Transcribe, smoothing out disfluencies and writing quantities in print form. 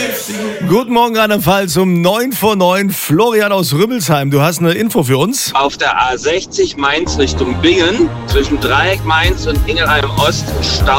Guten Morgen, Rheinland-Pfalz, um 9 vor 9. Florian aus Rübbelsheim, du hast eine Info für uns? Auf der A60 Mainz Richtung Bingen zwischen Dreieck Mainz und Ingelheim Ost Stau.